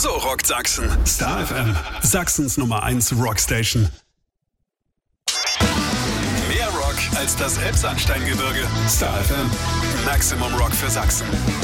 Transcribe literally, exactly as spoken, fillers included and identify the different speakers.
Speaker 1: So rockt Sachsen. Star F M. Sachsens Nummer eins Rockstation. Mehr Rock als das Elbsandsteingebirge. Star F M. Maximum Rock für Sachsen.